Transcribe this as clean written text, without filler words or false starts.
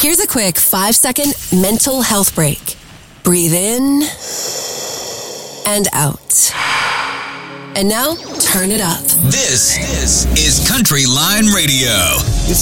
Here's a quick 5-second mental health break. Breathe in and out. And now, turn it up. This is Country Line Radio. It's